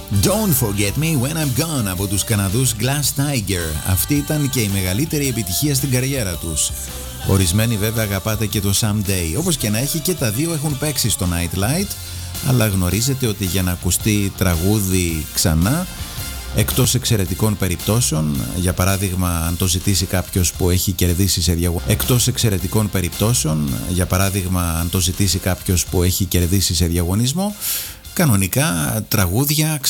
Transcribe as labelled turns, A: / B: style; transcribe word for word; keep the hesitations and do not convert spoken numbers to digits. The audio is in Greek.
A: Don't forget me when I'm gone από τους Καναδούς Glass Tiger. Αυτή ήταν και η μεγαλύτερη επιτυχία στην καριέρα τους. Ορισμένοι βέβαια αγαπάτε και το Someday. Όπως και να έχει, και τα δύο έχουν παίξει στο Nightlight, αλλά γνωρίζετε ότι για να ακουστεί τραγούδι ξανά, εκτός εξαιρετικών περιπτώσεων, για παράδειγμα αν το ζητήσει κάποιος που έχει κερδίσει σε διαγωνισμό, εκτός εξαιρετικών περιπτώσεων, για παράδειγμα αν το ζητήσει κάποιος που έχει κερδίσει σε διαγωνισμό, κανονικά τραγούδια